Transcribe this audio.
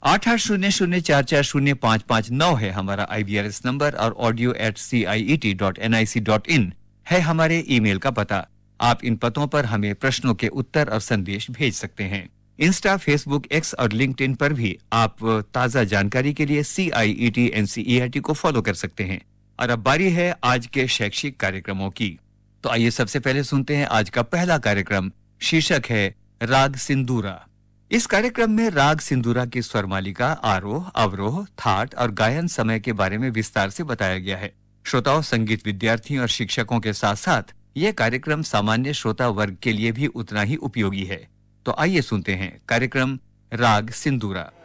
8800440559 है हमारा IVRS number और audio@ciet.nic.in है हमारे ईमेल का पता। आप इन पतों पर हमें प्रश्नों के उत्तर और संदेश भेज सकते हैं। इंस्टा, फेसबुक, एक्स और लिंक्डइन पर भी आप ताजा जानकारी के लिए CIET NCERT को फॉलो कर सकते हैं। और अब बारी है आज के शैक्षिक कार्यक्रमों की। तो आइए सबसे पहले सुनते हैं आज का पहला कार्यक्रम। शीर्षक है राग सिंदूरा। इस कार्यक्रम में राग सिंदूरा की स्वरमालिका, आरोह, अवरोह, थाट और गायन समय के बारे में विस्तार से बताया गया है। श्रोताओं, संगीत विद्यार्थियों और शिक्षकों के साथ साथ यह कार्यक्रम सामान्य श्रोता वर्ग के लिए भी उतना ही उपयोगी है। तो आइए सुनते हैं कार्यक्रम राग सिंदूरा।